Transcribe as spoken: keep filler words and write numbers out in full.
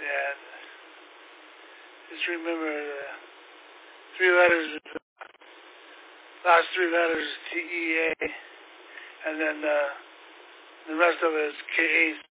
Yeah. Just remember the three letters, last three letters T E A, and then uh, the rest of it is K A